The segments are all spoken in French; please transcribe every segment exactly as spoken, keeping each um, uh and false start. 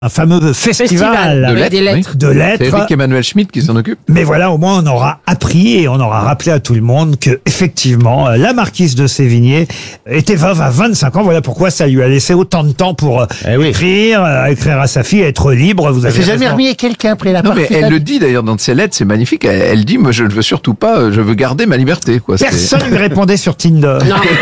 Un fameux festival, Festival de lettres, des lettres. de lettres. C'est Eric Emmanuel Schmitt qui s'en occupe. Mais voilà, au moins on aura appris et on aura rappelé à tout le monde que effectivement la marquise de Sévigné était veuve à vingt-cinq ans. Voilà pourquoi ça lui a laissé autant de temps pour Eh oui. écrire, euh, écrire à sa fille, être libre. Vous Elle avez s'est jamais raison. remis avec quelqu'un après la Non, mais partie. elle le dit d'ailleurs dans ses lettres, c'est magnifique. Elle, elle dit, moi je ne veux surtout pas, euh, je veux garder ma liberté. Quoi. C'est- Personne lui répondait sur Tinder.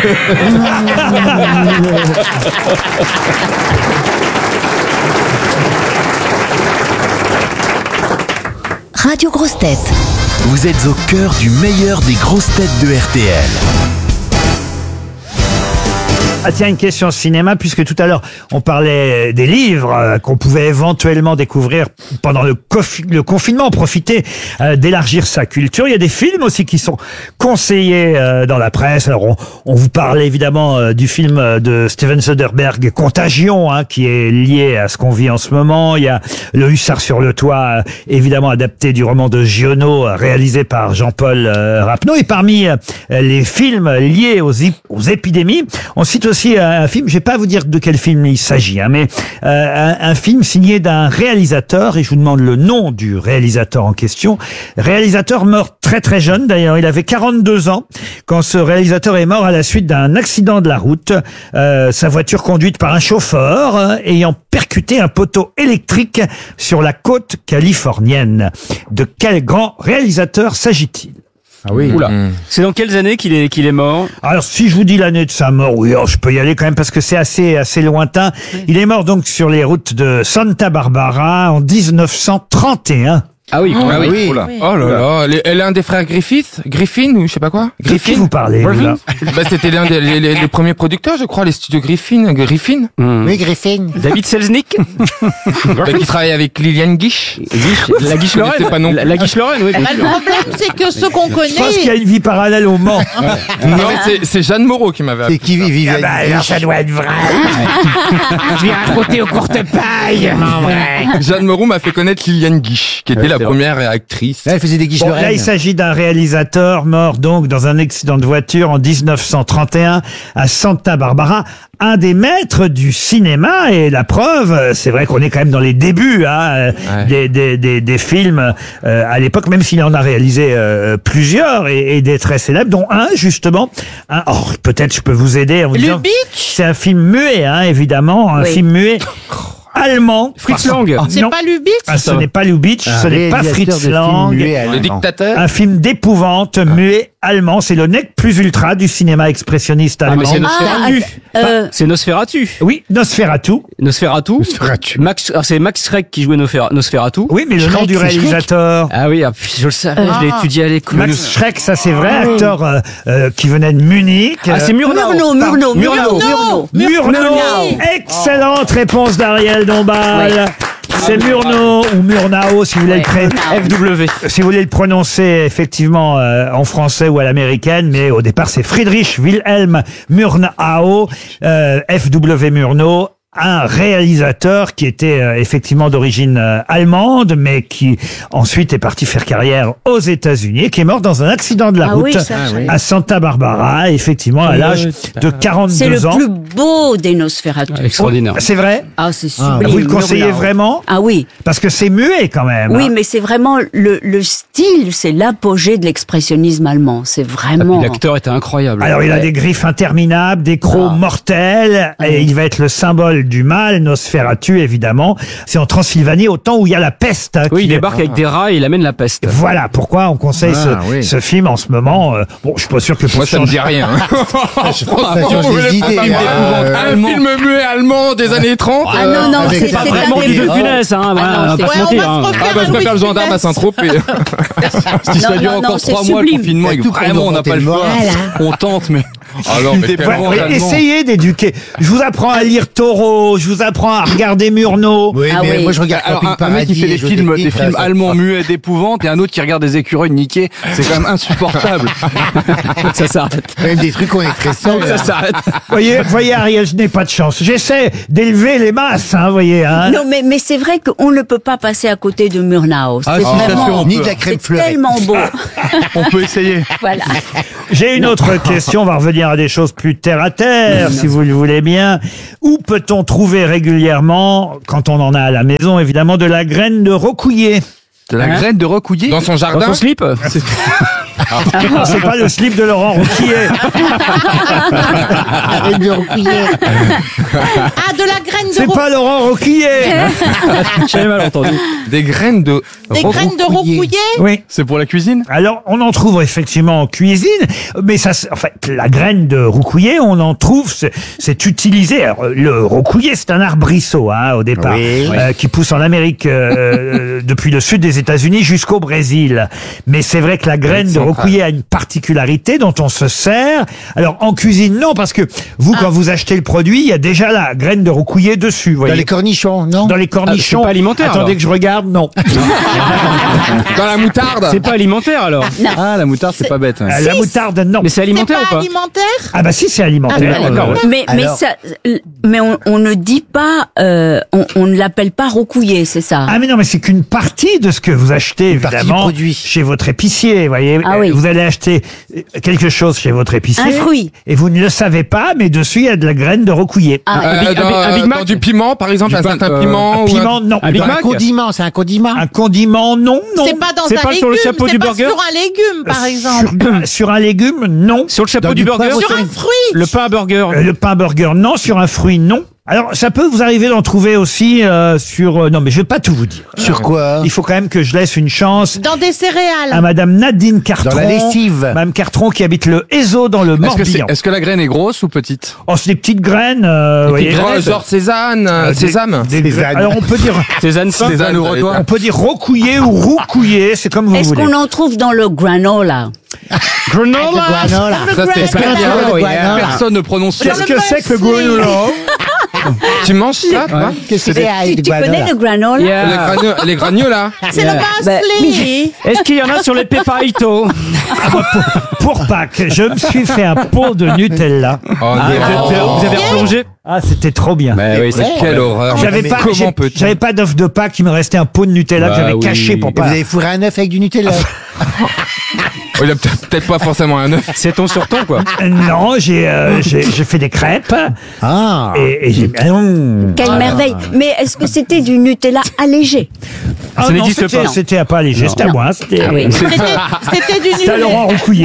Radio Grosses Têtes. Vous êtes au cœur du meilleur des grosses têtes de R T L. Ah tiens, une question cinéma, puisque tout à l'heure on parlait des livres euh, qu'on pouvait éventuellement découvrir pendant le, confi- le confinement, profiter euh, d'élargir sa culture. Il y a des films aussi qui sont conseillés euh, dans la presse. Alors on, on vous parle évidemment euh, du film euh, de Steven Soderbergh, Contagion, hein, qui est lié à ce qu'on vit en ce moment. Il y a Le Hussard sur le toit, euh, évidemment adapté du roman de Giono, euh, réalisé par Jean-Paul euh, Rapneau. Et parmi euh, les films liés aux, ip- aux épidémies, on cite aussi un film, je vais pas vous dire de quel film il s'agit, hein, mais euh, un, un film signé d'un réalisateur, et je vous demande le nom du réalisateur en question. Réalisateur mort très très jeune, d'ailleurs, il avait quarante-deux ans quand ce réalisateur est mort à la suite d'un accident de la route. Euh, sa voiture conduite par un chauffeur euh, ayant percuté un poteau électrique sur la côte californienne. De quel grand réalisateur s'agit-il ? Ah oui. Oula. C'est dans quelles années qu'il est, qu'il est mort? Alors, si je vous dis l'année de sa mort, oui, alors, je peux y aller quand même parce que c'est assez, assez lointain. Il est mort donc sur les routes de Santa Barbara en dix-neuf cent trente et un. Ah oui, Ah oui. Oula. Oh là là, elle est- elle est un des frères Griffith, Griffin ou je sais pas quoi. De qui vous parlez, vous, là ? Bah c'était l'un des les, les- les premiers producteurs, je crois, les studios Griffin, Griffin, Oui, Griffin. David Selznick. bah, qui travaille avec Liliane Guiche. La Guiche Je connaissais Lorraine. pas non La, plus. la Guiche Lorraine, oui. bien Bah, le sûr. problème, c'est que ceux qu'on Je pense qu'il y connaît, a une vie parallèle au Mans. Non, c'est- c'est Jeanne Moreau qui m'avait C'est appris. qui vit, vivait avec Griffin. doit être vrai. je viens rajouter aux courtes pailles. Non, vrai. Jeanne Moreau m'a fait connaître Liliane Guiche, qui était la c'est première actrice. Là, elle faisait des guiches Bon, de là, reine. il s'agit d'un réalisateur mort donc dans un accident de voiture en dix-neuf cent trente et un à Santa Barbara. Un des maîtres du cinéma, et la preuve, c'est vrai qu'on est quand même dans les débuts hein, euh, Ouais. des, des, des, des films euh, à l'époque, même s'il en a réalisé euh, plusieurs et, et des très célèbres, dont un justement. Un, oh, peut-être je peux vous aider en vous disant. Lubitsch, C'est un film muet, hein, évidemment, un Oui. film muet allemand. Fritz Lang. c'est Non. pas Lubitsch. Ah, ce n'est pas Lubitsch, Un ce n'est pas réalisateur de Fritz films Lang. muets allemands. Le dictateur. Un film d'épouvante, muet, allemand. C'est le nec plus ultra du cinéma expressionniste Ah, mais allemand. c'est Nosferatu. Euh, C'est Nosferatu. Oui, Nosferatu. Nosferatu. Nosferatu. Max, alors c'est Max Schreck qui jouait Nosfer- Nosferatu. Oui, mais le nom Schreck, du c'est Schreck. réalisateur. Ah oui, ah, puis je le savais, je l'ai Ah. étudié à l'école. Max Schreck, ça c'est vrai, acteur euh, euh, qui venait de Munich. Ah, c'est Murnau. Murnau, Murnau, Murnau, Murnau. Murnau. Murnau. Murnau. Excellente réponse d'Ariel Dombal. C'est Murnau ou Murnau si vous voulez le pré- F W. si vous voulez le prononcer effectivement euh, en français ou à l'américaine, mais au départ c'est Friedrich Wilhelm Murnau, euh, F W Murnau. Un réalisateur qui était euh, effectivement d'origine euh, allemande, mais qui ensuite est parti faire carrière aux États-Unis et qui est mort dans un accident de la Ah route oui, ça, Ah oui. à Santa Barbara, effectivement à l'âge de C'est le quarante-deux ans. plus beau des Nosferatu. Extraordinaire. C'est vrai? Ah, c'est Ah, sublime. Vous le conseillez Murnau. vraiment? Ah oui. Parce que c'est muet quand même. Oui, hein. mais c'est vraiment le, le style, c'est l'apogée de l'expressionnisme allemand. C'est Et vraiment. l'acteur était incroyable. Alors il a Ouais. des griffes interminables, des crocs Ah. mortels, et il va être le symbole du mal, Nosferatu évidemment. C'est en Transylvanie, au temps où il y a la peste. hein, Oui, qui- il débarque avec des rats et il amène la peste. Voilà pourquoi on conseille Ah, ce, oui. ce film en ce moment. Euh, bon, je suis pas sûr que pour Moi, ça me changer- dit rien. hein. Ça change les idées. Un film euh, Un film muet allemand des années trente. Ah non, non, avec c'est les pas pas vraiment Vraiment des- l'île de Ah. Funès, hein. voilà, non, on va c'est- pas Ouais, se on mentir. va se hein. refaire Ah bah je un préfère le Louis gendarme de à Saint-Tropez. Si ça Non, dure non, encore non, c'est trois mois le sublime. confinement, Il y a et tout vraiment on n'a pas le choix. Voilà. On tente, mais Alors, mais quel Ouais, bon ouais, allemand. essayez d'éduquer. Je vous apprends à lire Taureau, je vous apprends à regarder Murnau. Oui, Ah mais oui. moi je regarde Alors, Camping un, un mec qui Paradis fait et des films, Joséphine, des ça, films ça- allemands muets d'épouvante, et un autre qui regarde des écureuils niqués, c'est quand même insupportable. ça s'arrête. Même des trucs qu'on est très sombres. Ça s'arrête. Voyez, voyez Ariel, je n'ai pas de chance. J'essaie d'élever les masses, hein, voyez. Hein. Non, mais, mais c'est vrai qu'on ne peut pas passer à côté de Murnau. C'est Ah, si, ça se fait, vraiment. on Ni de la crème C'est fleurette. tellement beau. On peut essayer. Voilà. J'ai une autre question, on va revenir venir à des choses plus terre à terre, si vous le voulez bien. Où peut-on trouver régulièrement, quand on en a à la maison, évidemment, de la graine de rocouillet? De la Hein graine de recouiller Dans son Dans jardin. son slip C'est- Non, c'est pas le slip de Laurent Rouquillet. Arrête de recueillir. Ah, de la graine de C'est ro- pas Laurent Rouquillet. J'avais mal entendu. Des graines de des recou- graines de rocouillet. Oui. C'est pour la cuisine Alors, on en trouve effectivement en cuisine, mais ça, c'est- en fait, la graine de roucouillet, on en trouve, c'est, c'est utilisé. Alors, le roucouillet, c'est un arbrisseau, hein, au départ, Oui. euh, qui pousse en Amérique euh, depuis le sud des États-Unis jusqu'au Brésil. Mais c'est vrai que la graine de centrale. roucouillet a une particularité dont on se sert. Alors, en cuisine, non, parce que vous, quand vous achetez le produit, il y a déjà la graine de roucouillet dessus, vous Dans voyez. les cornichons, non? Dans les cornichons. Ah, c'est pas alimentaire, Attendez alors. que je regarde, non. Dans la moutarde C'est pas alimentaire alors. Ah, la moutarde, c'est pas bête. ouais. Euh, la moutarde, non. Mais c'est C'est alimentaire pas ou pas alimentaire. Ah bah si, c'est alimentaire. Ah, d'accord. Euh, Mais, mais Alors ça, mais on, on ne dit pas, euh, on, on ne l'appelle pas roucouillet, c'est ça? Ah mais non, mais c'est qu'une partie de ce que vous achetez, partie du évidemment, produit. chez votre épicier, vous voyez. Ah oui. Vous allez acheter quelque chose chez votre épicier. Un fruit. Et vous ne le savez pas, mais dessus, il y a de la graine de roucouillet. Ah, Un Big- dans, un Big- un Big dans Mac du piment, par exemple, Du un pain- certain euh, piment Un ou piment, non. un Big Un Mac condiment, c'est un condiment. Un condiment, non, non. C'est pas dans C'est un pas légume. sur le chapeau c'est du pas burger sur un légume, par exemple. Sur, sur un légume, non. Sur le chapeau Dans du du burger. poivre Sur un fruit. Le pain à burger. Euh, Le pain burger, non. Sur un fruit, non. Alors, ça peut vous arriver d'en trouver aussi euh, sur... euh, non, mais je vais pas tout vous dire. Sur quoi? Il faut quand même que je laisse une chance Dans des céréales. à Madame Nadine Cartron. Dans la lessive. Madame Cartron qui habite le Hézeau dans le Est-ce que, c'est- Morbihan. est-ce que la graine est grosse ou petite Oh, c'est des petites graines. Euh, vous voyez. Genre, genre sésame, Euh, euh, des- sésame des- Sésame. Alors on peut dire, Sésame fin. Sésame ou retour. on peut dire rocouillé ou roucouillé, c'est comme vous est-ce voulez. qu'on en trouve dans le granola? Granola. Granola. Ça, c'est Est-ce que pas tu bien. vois le granola? Personne ne prononce ça. Qu'est-ce que c'est que le granola? Tu manges ça, toi Qu'est-ce que c'est? Ah, Tu, du tu connais granola. le granola? Les, Yeah. granio- les granolas. C'est Yeah. le Bah, muesli. Est-ce qu'il y en a sur les peparitos? Pour Pâques, je me suis fait un pot de Nutella. Oh, Ah, des- vous avez- vous avez replongé? Ah, c'était trop bien. Bah oui, c'est Quelle horreur. J'avais Mais pas, j'ai- comment peut-on j'avais pas d'œuf de Pâques, il me restait un pot de Nutella que Bah j'avais oui. caché pour Et pas. vous avez fourré un œuf avec du Nutella. Oh, il a peut-être peut-être pas forcément un œuf. C'est ton sur ton quoi. Non, j'ai, euh, j'ai, j'ai fait des crêpes Ah. et, et j'ai. Ah non. Quelle merveille. Mais est-ce que c'était du Nutella allégé? Ah Ça non, n'existe c'était- pas. C'était à pas léger, c'était à Non. moi. C'était, Ah oui. C'était c'était du c'était à nul. Laurent Roucouillet.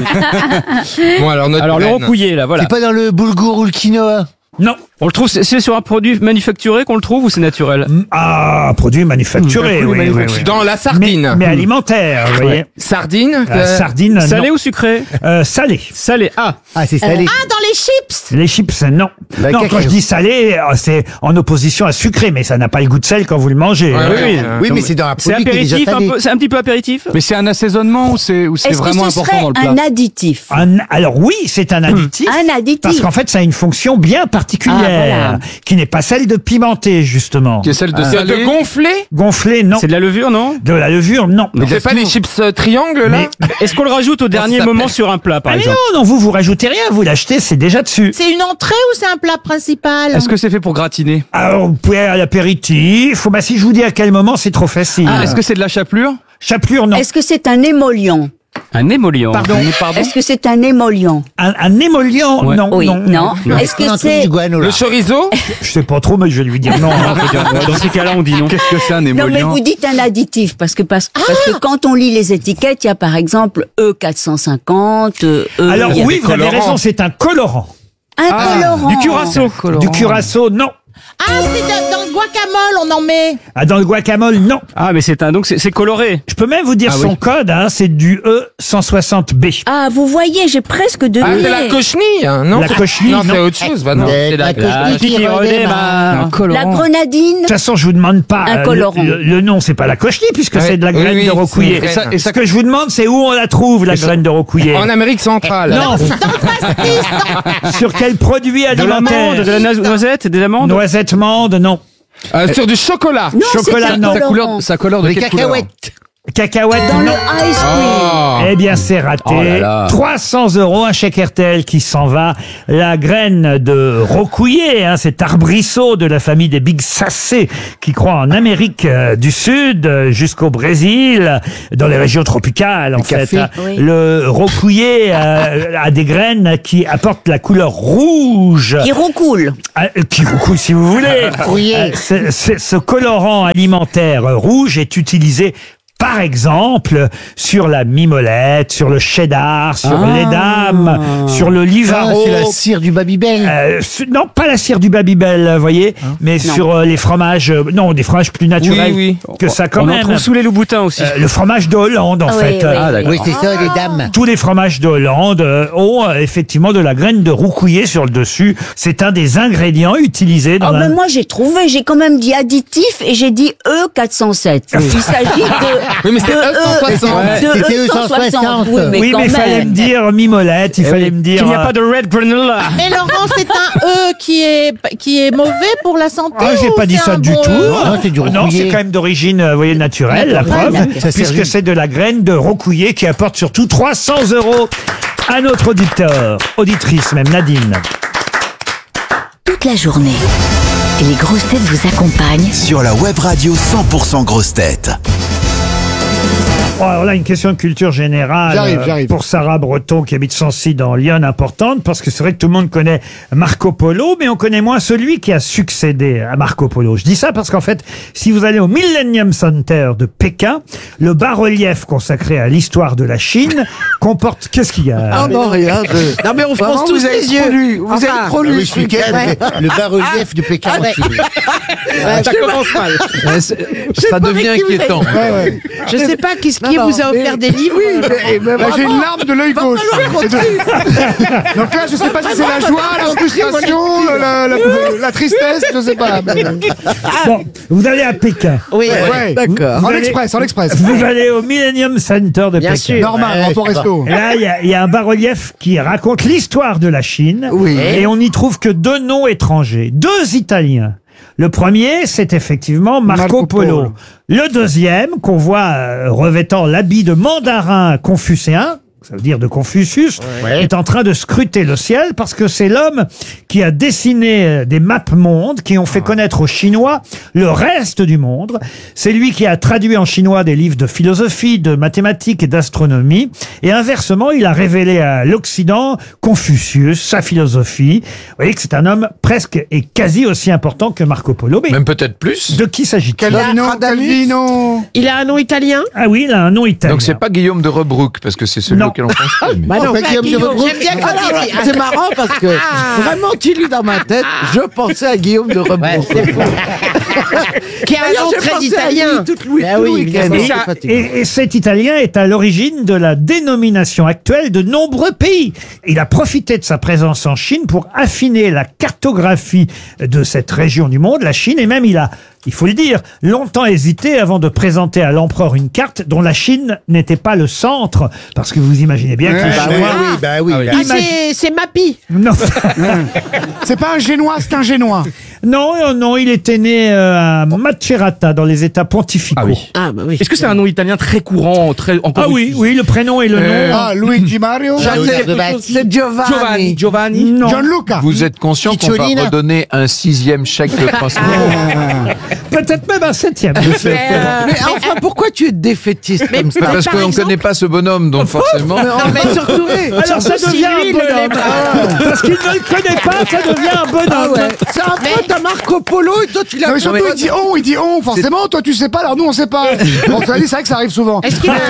Bon, alors notre Alors le graine. recouillé là, voilà. C'est pas dans le boulgour ou le quinoa? Non. On le trouve, c'est c'est sur un produit manufacturé qu'on le trouve ou c'est naturel? Ah, produit manufacturé, oui, oui, oui. Dans la Mais, sardine. mais alimentaire, vous voyez. Sardine. La euh, sardine, Salé non. ou sucré? Euh, salé. Salé. Ah. Ah, c'est salé. Ah, dans les chips. Les chips, non. La non, cacao. quand je dis salé, euh, c'est en opposition à sucré, mais ça n'a pas le goût de sel quand vous le mangez. Ouais, hein. ouais, oui. euh, Oui, mais c'est dans un C'est produit qui est déjà apéritif, un salé. peu, c'est un petit peu apéritif? Mais c'est un assaisonnement ou c'est ou c'est Est-ce que vraiment ce important serait dans le plat un additif? Un- alors oui, c'est un additif. Un additif. Parce qu'en fait, ça a une fonction bien particulière, Ah, voilà. qui n'est pas celle de pimenter, justement. Qui est celle de Ah. salé. De gonfler. Gonflé, non. C'est de la levure, non? De la levure, non. C'est pas les chips euh, triangles là. Est-ce qu'on le rajoute au dernier s'appelle moment sur un plat, par Ah mais exemple? non, non, vous, vous rajoutez rien, vous l'achetez, c'est déjà dessus. C'est une entrée ou c'est un plat principal? Est-ce que c'est fait pour gratiner? Alors, vous pouvez à l'apéritif. Bah, si je vous dis à quel moment, c'est trop facile. Ah, est-ce que c'est de la chapelure? Chapelure, non. Est-ce que c'est un émollient? Un émollient. Pardon. Est-ce que c'est un émollient? Un, un émollient, Ouais. non, Oui, non. non. Est-ce On en que trouve c'est du guanola. Le chorizo? Je sais pas trop, mais je vais lui dire non. hein. Dans ces cas-là, on dit non. Qu'est-ce que c'est un non, mais émollient? vous dites un additif parce que parce, parce que quand on lit les étiquettes, il y a par exemple E quatre cent cinquante. E, Alors il y a oui, des vous avez colorants. raison, c'est un colorant. un colorant. Du curaçao. Du curaçao, non. Ah, c'est dans, dans le guacamole, on en met. Ah, dans le guacamole, non. Ah, mais c'est un, donc c'est c'est coloré. Je peux même vous dire Ah son oui. code, hein, c'est du E cent soixante B. Ah, vous voyez, j'ai presque Ah, deviné. c'est la cochenille, hein, non? La cochenille, Non, non. c'est autre chose. Bah non, Euh, c'est la. la cochenille Qui qui redémarre. redémarre. La grenadine. De toute façon, je vous demande pas Un euh, colorant. le, le- le nom, c'est pas la cochenille puisque Ouais, c'est de la oui, graine oui, de c'est rocouillet. une Et ça, graine. et ce que je vous demande, c'est où on la trouve la graine de rocouillet. En Amérique centrale. Non, sur quel produit De l'amande, alimentaire? de la na- noisette, des amandes. Noisette, mande, non. Euh, sur du chocolat. Non, Chocolat, c'est un non. Sa colorant. couleur, sa couleur de Les quelle couleur? cacahuètes. Cacahuètes, Dans le non. ice cream. Eh bien, c'est raté. Oh là là. trois cents euros, un chèque R T L qui s'en va. La graine de rocouillet, hein, cet arbrisseau de la famille des Bixacées qui croît en Amérique euh, du Sud euh, jusqu'au Brésil, dans les régions tropicales, en fait. café. hein. Oui. Le rocouillet euh, a des graines qui apportent la couleur rouge. Qui roucoule. Ah, euh, qui roucoule, si vous voulez. Euh, c'est- c'est- ce colorant alimentaire euh, rouge est utilisé par exemple, sur la mimolette, sur le cheddar, sur Ah. les dames, sur le Ah, livaro. c'est la cire du Babybel. Euh, ce- non, pas la cire du Babybel, vous voyez, mais sur euh, les fromages, euh, non, des fromages plus naturels Oui, que ça quand On même. en trouve sous les loups-boutins aussi. Euh, le fromage de Hollande, en Ah fait. oui, oui. Euh, Ah, d'accord. Oui, c'est ça, les dames. tous les fromages de Hollande euh, ont euh, effectivement de la graine de roucouillet sur le dessus. C'est un des ingrédients utilisés dans Oh, la... mais moi j'ai trouvé, j'ai quand même dit additif et j'ai dit E quatre cent sept. Il s'agit de, Oui, mais c'est de E cent soixante. E, de C'était E cent soixante. Oui, mais oui, quand mais il fallait même. me dire mimolette, il fallait me dire... Qu'il n'y a euh, pas de red granola. Mais Laurent, c'est un E qui est, qui est mauvais pour la santé. Ah, j'ai ou pas dit c'est ça un du bon tout. E? Non, c'est du Non, rocouillet. c'est quand même d'origine, euh, vous voyez, naturelle, la Naturelle. preuve, Ça sert puisque du- c'est de la graine de rocouillet qui apporte surtout trois cents euros à notre auditeur, auditrice même, Nadine. Toute la journée, les grosses têtes vous accompagnent Sur la web radio cent pour cent grosses têtes. Bon, alors là, une question de culture générale J'arrive, euh, j'arrive. pour Sarah Breton qui habite Sancy dans Lyon, importante, parce que c'est vrai que tout le monde connaît Marco Polo, mais on connaît moins celui qui a succédé à Marco Polo. Je dis ça parce qu'en fait, si vous allez au Millennium Center de Pékin, le bas-relief consacré à l'histoire de la Chine comporte... Qu'est-ce qu'il y a Ah non, rien. je- Non mais on Vraiment, fronce tous vous avez les yeux. trop lu, vous Enfin, avez trop Ah lu oui, ce ce week-end, week-end. le bas-relief de Pékin. Ah ouais. Ouais, ça commence mal. Ouais, c'est- sais ça pas devient avec qui vous inquiétant. Je sais pas qui, qui Non, vous a non, offert mais- des livres. Oui, mais, mais Bah, j'ai vraiment, une larme de l'œil gauche. Donc là, je sais pas si c'est la joie, la frustration, la, la- la tristesse, je sais pas. mais- Bon, vous allez à Pékin. Oui, Ouais. d'accord. Vous En allez- express, en express. Vous allez au Millennium Center de Bien Pékin. sûr. Normal, rapport resto. Et là, il y a- il y, a un bas-relief qui raconte l'histoire de la Chine. Oui. Et on n'y trouve que deux noms étrangers. Deux Italiens. Le premier, c'est effectivement Marco, Marco Polo. Polo. Le deuxième, qu'on voit euh, revêtant l'habit de mandarin confucéen, ça veut dire de Confucius, est en train de scruter le ciel parce que c'est l'homme qui a dessiné euh, des maps mondes qui ont fait connaître aux Chinois le reste du monde. C'est lui qui a traduit en chinois des livres de philosophie, de mathématiques et d'astronomie. Et inversement, il a révélé à l'Occident Confucius, sa philosophie. Vous voyez que c'est un homme presque et quasi aussi important que Marco Polo. Mais Même peut-être plus. de qui s'agit-il? Calvino, Radamus. Calvino. Il a un nom italien. Ah oui, il a un nom italien. Donc c'est pas Guillaume de Rebrouck, parce que c'est celui Non. auquel on pense. mais- Bah non, Pas Guillaume de Guillaume, Rebrouck. j'aime bien quand Ah, il non, dit. c'est marrant parce que vraiment tu lis dans ma tête, je pensais à Guillaume de Rebrouck. Qui a un D'ailleurs, nom j'ai très pensé à lui italien. tout le, Bah tout le oui, week-end. évidemment. Et, Ça- fatigant. et- et cet Italien est à l'origine de la dénomination actuelle de nombreux pays. Il a profité de sa présence en Chine pour affiner la cartographie de cette région du monde, la Chine, et même il a, il faut le dire, longtemps hésité avant de présenter à l'empereur une carte dont la Chine n'était pas le centre, parce que vous imaginez bien que les Bah oui, Chinois... oui, bah oui. Ah, Imagine- c'est- c'est Mappy. Non, C'est pas un génois, c'est un génois. non, non, non, il était né euh, à Macerata, dans les États pontificaux. Ah oui. Ah bah oui. Est-ce que c'est un nom italien très courant, très encore Ah oui, oui, le prénom et le nom. Ah, Luigi Mario. Ça, c'est- C'est Giovanni. Giovanni, Giovanni. Non. Gianluca. Vous êtes conscient qu'on va Picciolina. redonner un sixième chèque de trois cents euros? Peut-être même un septième. Mais, euh, Mais enfin, pourquoi tu es défaitiste comme ça Bah, Parce par qu'on ne exemple- connaît pas ce bonhomme, donc forcément. Non, mais surtout, Alors ça surtout si devient un lui, il ne l'est bonhomme. pas. Parce qu'il ne le connaît pas, ça devient un Ah bonhomme. ouais. C'est un pote à Marco Polo et toi tu l'as Non, mais surtout, il dit on, il dit on. Forcément, toi, tu sais pas, alors nous, on sait pas. Bon, tu as dit, c'est vrai que ça arrive souvent. Est-ce qu'il a-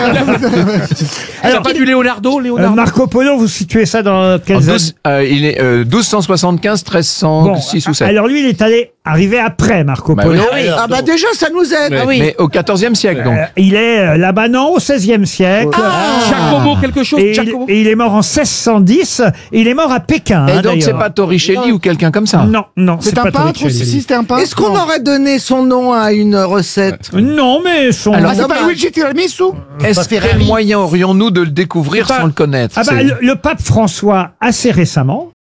Alors pas du Leonardo, Euh, Leonardo. Marco Polo, vous situez ça dans En quelles années? douze, euh, il est euh, douze cent soixante-quinze, treize cent six ou sept. alors lui, il est allé arriver après Marco Bah Polo. oui. Ah bah déjà ça nous aide. Ah oui. Mais au quatorzième siècle, donc. Euh, il est euh, là-bas, non, au seizième siècle. Giacomo quelque chose. Et il, Giacomo. et il est mort en seize cent dix. Et il est mort à Pékin. Et hein, donc c'est d'ailleurs. pas Torricelli ou quelqu'un comme ça? Non, non, C'est pas un peintre Torricelli. aussi, c'était un peintre. Est-ce qu'on Non. aurait donné son nom à une recette? Non, mais son. Alors, Ah, c'est pas Luigi Tiramisu. Est-ce quel moyen aurions-nous de le découvrir sans le connaître? Ah bah, C'est- le, le pape François, assez récemment,